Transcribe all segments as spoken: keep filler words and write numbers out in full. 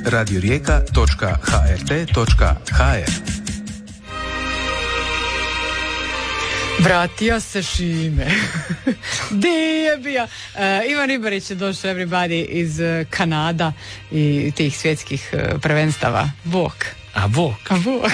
radio rijeka točka h r t točka h r. Vratio se Šime. Di je bio? Uh, Ivan Ribarić je došao, everybody, iz uh, Kanada i tih svjetskih uh, prvenstava. Bok. A bok. A bok.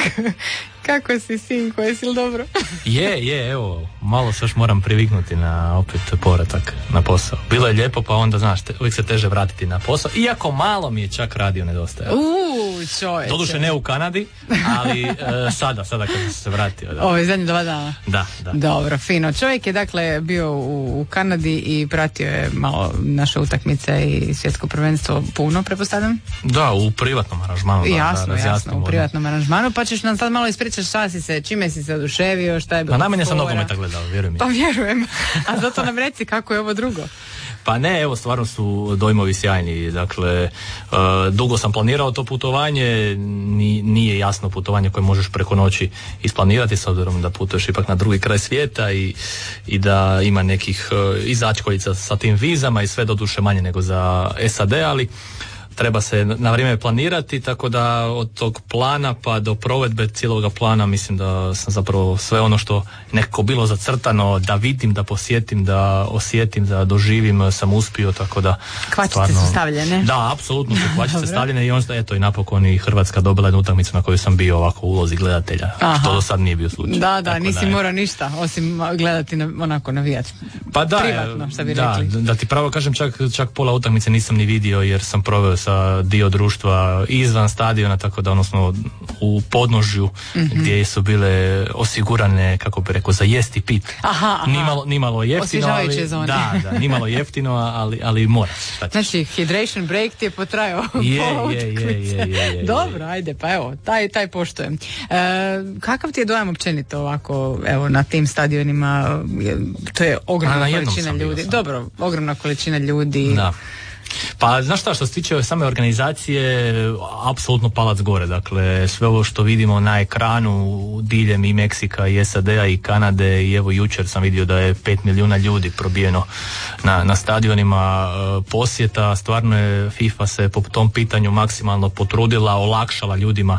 Kako si, sinko, jesi li dobro? Je, je, evo, malo se još moram priviknuti na opet povratak na posao. Bilo je lijepo, pa onda, znaš, te, uvijek se teže vratiti na posao, iako malo mi je čak radio nedostaje. Uuu, čovječe. Doduše ne u Kanadi, ali e, sada, sada kad sam se vratio. Da. Ove zadnje dva dana? Da, da. Dobro, fino. Čovjek je dakle bio u, u Kanadi i pratio je malo naše utakmice i svjetsko prvenstvo puno, pretpostavljam? Da, u privatnom aranžmanu. Da, jasno, da, jasno, u privatnom aranžmanu, pa ćeš nam sad malo ispričati šta si se, čime si se oduševio, šta je bilo. Pa najmanje sam nogometa gledao, vjeruj mi. Pa vjerujem, a zato nam reci kako je ovo drugo. Pa ne, evo, stvarno su dojmovi sjajni. Dakle, uh, dugo sam planirao to putovanje, ni, nije jasno putovanje koje možeš preko noći isplanirati, s obzirom da putuješ ipak na drugi kraj svijeta i, i da ima nekih uh, i začkoljica sa tim vizama i sve, doduše manje nego za S A D, ali treba se na vrijeme planirati, tako da od tog plana pa do provedbe cijeloga plana mislim da sam zapravo sve ono što nekako bilo zacrtano, da vidim, da posjetim, da osjetim, da doživim, sam uspio, tako da... Kvačice stvarno, su stavljene. Da, apsolutno su kvačice stavljene i onda, eto, i napokon i Hrvatska dobila jednu utakmicu na kojoj sam bio ovako u ulozi gledatelja, aha, što do sad nije bio slučaj. Da, da, tako nisi da, morao ništa, osim gledati na, onako navijati. Pa da, privatno, šta bi da, rekli. da ti pravo kažem, čak, čak pola utakmice nisam ni vidio jer sam proveo sa dio društva izvan stadiona, tako da odnosno u podnožju mm-hmm. gdje su bile osigurane, kako bi rekao, za jest i pit. Aha, aha. Nimalo, nimalo jeftino, ali, zone. da, da, nimalo jeftino, ali, ali mora. Znači, hydration break ti je potrajao je, pola je, je, utakmice. je, je, je, Dobro, ajde, pa evo, taj, taj poštujem. E, kakav ti je dojam općenito ovako, evo, na tim stadionima? To je ogromna količina ljudi. Dobro, ogromna količina ljudi. Da. Pa znaš šta, što se tiče same organizacije, apsolutno palac gore. Dakle, sve ovo što vidimo na ekranu diljem i Meksika i S A D-a i Kanade, i evo jučer sam vidio da je pet milijuna ljudi probijeno na, na stadionima posjeta. Stvarno je FIFA se po tom pitanju maksimalno potrudila, olakšala ljudima